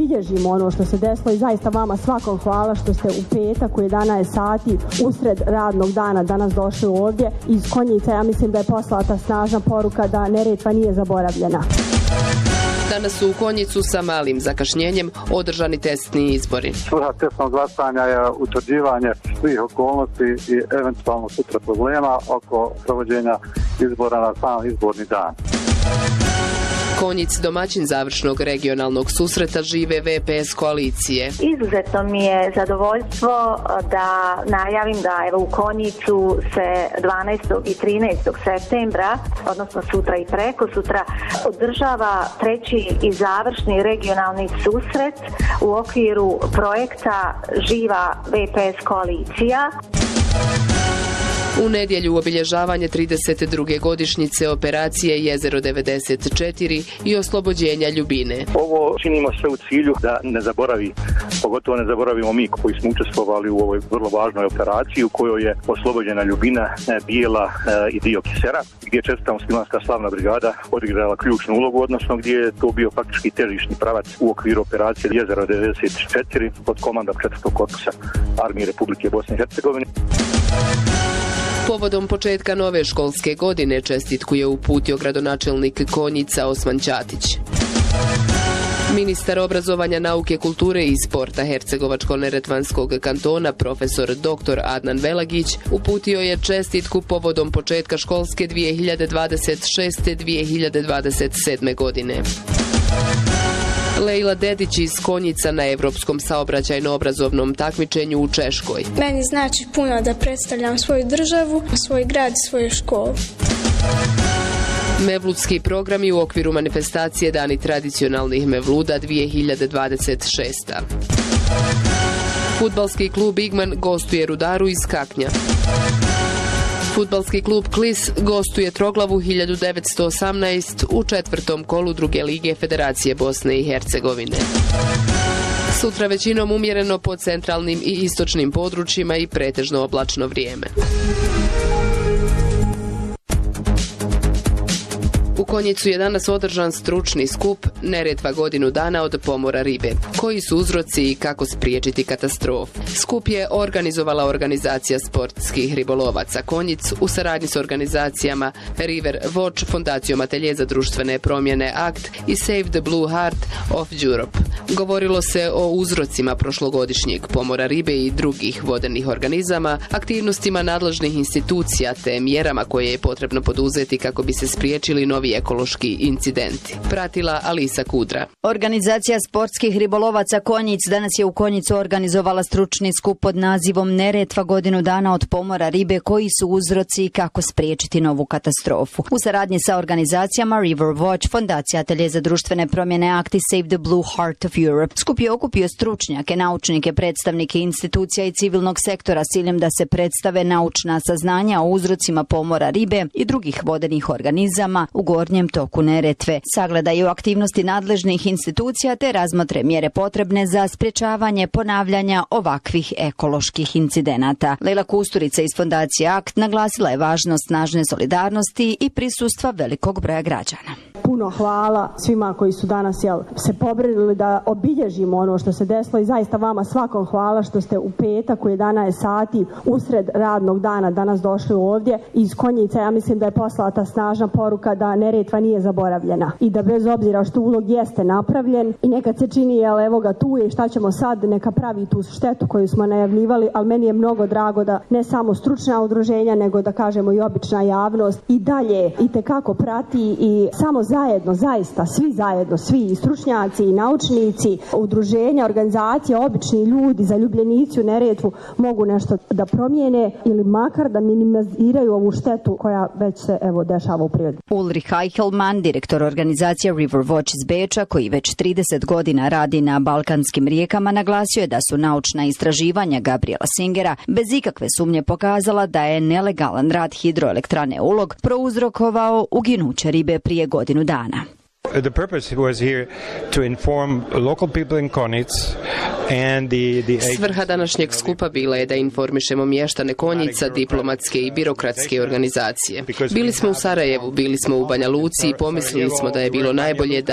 obilježimo ono što se desilo i zaista vama svakom hvala što ste u petak u 11 sati usred radnog dana danas došli ovdje iz Konjica. Ja mislim da je poslata snažna poruka da Neretva nije zaboravljena. Danas su u Konjicu sa malim zakašnjenjem održani testni izbori. Svrha testnog glasanja je utvrđivanje svih okolnosti i eventualno sutra problema oko provođenja izbora na sam izborni dan. Konjic, domaćin završnog regionalnog susreta žive VPS koalicije. Izuzetno mi je zadovoljstvo da najavim da evo u Konjicu se 12. i 13. septembra, odnosno sutra i preko sutra, održava treći i završni regionalni susret u okviru projekta Živa VPS koalicija. U nedjelju obilježavanje 32. godišnjice operacije Jezero 94 i oslobođenja Ljubine. Ovo činimo sve u cilju da ne zaboravi, pogotovo ne zaboravimo mi koji smo učestvovali u ovoj vrlo važnoj operaciji u kojoj je oslobođena Ljubina, Bijela i dio Kisera, gdje je 4. muslimanska slavna brigada odigrala ključnu ulogu, odnosno gdje je to bio faktički težišni pravac u okviru operacije Jezero 94 pod komandom 4. korpusa Armije Republike Bosne i Hercegovine. Povodom početka nove školske godine čestitku je uputio gradonačelnik Konjica Osman Ćatić. Ministar obrazovanja, nauke, kulture i sporta Hercegovačko-neretvanskog kantona profesor dr. Adnan Velagić uputio je čestitku povodom početka školske 2026-2027. godine. Lejla Dedić iz Konjica na Evropskom saobraćajno-obrazovnom takmičenju u Češkoj. Meni znači puno da predstavljam svoju državu, svoj grad i svoju školu. Mevludski programi u okviru manifestacije Dani tradicionalnih Mevluda 2026. Fudbalski klub Igman gostuje Rudaru iz Kaknja. Fudbalski klub Klis gostuje Troglavu 1918 u 4. kolu druge lige Federacije Bosne i Hercegovine. Sutra većinom umjereno po centralnim i istočnim područjima i pretežno oblačno vrijeme. U Konjicu je danas održan stručni skup Neretva godinu dana od pomora ribe. Koji su uzroci i kako spriječiti katastrofu? Skup je organizovala organizacija sportskih ribolovaca Konjic u saradnji s organizacijama River Watch, Fondacijom Atelje za društvene promjene ACT i Save the Blue Heart of Europe. Govorilo se o uzrocima prošlogodišnjeg pomora ribe i drugih vodenih organizama, aktivnostima nadležnih institucija te mjerama koje je potrebno poduzeti kako bi se spriječili novi ekološki incidenti. Pratila Alisa Kudra. Organizacija sportskih ribolovaca Konjic danas je u Konjicu organizovala stručni skup pod nazivom Neretva godinu dana od pomora ribe, koji su uzroci i kako spriječiti novu katastrofu. U saradnji sa organizacijama River Watch, Fondacija Atelje za društvene promjene ACT i Save the Blue Heart of Europe. Skup je okupio stručnjake, naučnike, predstavnike institucija i civilnog sektora s ciljem da se predstave naučna saznanja o uzrocima pomora ribe i drugih vodenih organizama u gornjem toku Neretve, sagledaju aktivnosti nadležnih institucija te razmotre mjere potrebne za sprječavanje ponavljanja ovakvih ekoloških incidenata. Lejla Kusturica iz Fondacije ACT naglasila je važnost snažne solidarnosti i prisustva velikog broja građana. Puno hvala svima koji su danas se pobrinuli da obilježimo ono što se desilo i zaista vama svakom hvala što ste u petak u 11 sati usred radnog dana danas došli ovdje iz Konjica. Ja mislim da je poslata snažna poruka da Neretva nije zaboravljena i da bez obzira što ulog jeste napravljen i nekad se čini evo ga tu je, šta ćemo sad, neka pravi tu štetu koju smo najavljivali, ali meni je mnogo drago da ne samo stručna udruženja nego da kažemo i obična javnost i dalje itekako prati i samo zajedno, zaista svi zajedno, svi i stručnjaci i naučnici, udruženja, organizacije, obični ljudi, zaljubljenici u Neretvu mogu nešto da promijene ili makar da minimiziraju ovu štetu koja već se dešava u prirodi. Ulrich Eichelmann, direktor organizacije River Watch iz Beča, koji već 30 godina radi na balkanskim rijekama, naglasio je da su naučna istraživanja Gabriela Singera bez ikakve sumnje pokazala da je nelegalan rad hidroelektrane Ulog prouzrokovao uginuće ribe prije godinu dana. The purpose was here to inform local people in Konjic and the Svrha današnjeg skupa bila je da informišemo mještane Konjica, diplomatske i birokratske organizacije. Bili smo u Sarajevu, bili smo u Banja Luci i pomislili smo da je bilo najbolje da